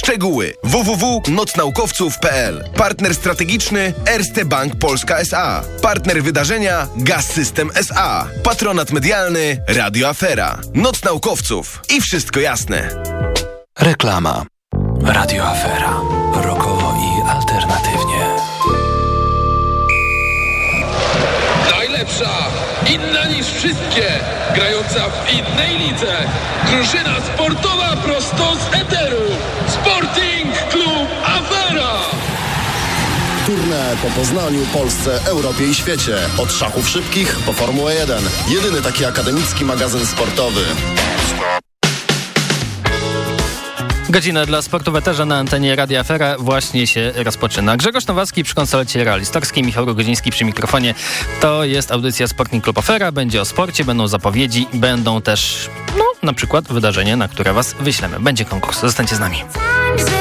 Szczegóły www.nocnaukowców.pl. Partner strategiczny Erste Bank Polska S.A. Partner wydarzenia Gaz System S.A. Patronat medialny Radio Afera. Noc Naukowców i wszystko jasne. Reklama. Radio Afera. Rockowo i alternatywnie. Najlepsza, inna niż wszystkie, grająca w innej lidze. Drużyna sportowa prosto z eteru. Sporting Klub Afera. Tournée po Poznaniu, Polsce, Europie i świecie. Od szachów szybkich po Formułę 1. Jedyny taki akademicki magazyn sportowy. Godzina dla sportu w eterze na antenie Radia Afera właśnie się rozpoczyna. Grzegorz Nowacki przy konsolecie realizatorskiej, Michał Rogodziński przy mikrofonie. To jest audycja Sporting Klub Afera. Będzie o sporcie, będą zapowiedzi, będą też, na przykład wydarzenia, na które was wyślemy. Będzie konkurs. Zostańcie z nami.